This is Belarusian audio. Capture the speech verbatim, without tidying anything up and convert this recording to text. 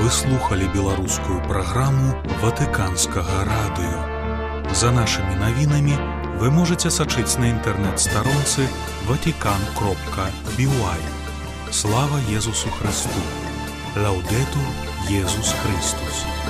Вы слухали беларускую праграму Ватыканскага радыё. За нашымі навінамі вы можаце сачыць на інтэрнэт-старонцы ватикан кропка би уай. Слава Езусу Христу! Лаўдетур Езус Христус!